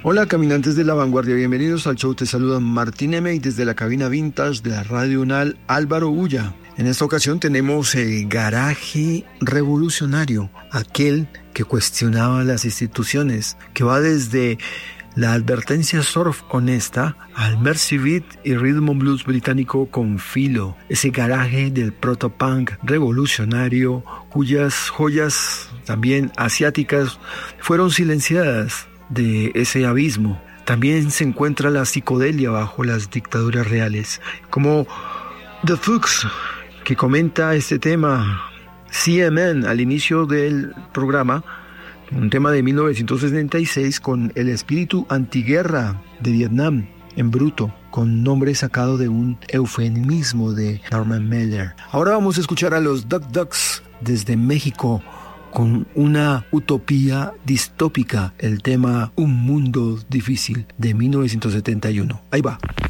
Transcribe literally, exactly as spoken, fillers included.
Hola caminantes de la vanguardia, bienvenidos al show. Te saluda Martín M. y desde la cabina vintage de la Radio UNAL, Álvaro Ulla. En esta ocasión tenemos el garaje revolucionario, aquel que cuestionaba las instituciones, que va desde la advertencia surf honesta al Mercy Beat y Rhythm and Blues británico con filo, ese garaje del protopunk revolucionario cuyas joyas también asiáticas fueron silenciadas de ese abismo. También se encuentra la psicodelia bajo las dictaduras reales, como The Fuchs, que comenta este tema C M N al inicio del programa, un tema de mil novecientos setenta y seis con el espíritu antiguerra de Vietnam en bruto, con nombre sacado de un eufemismo de Norman Mailer. Ahora vamos a escuchar a los Duck Ducks desde México con una utopía distópica, el tema Un Mundo Difícil de mil novecientos setenta y uno. Ahí va.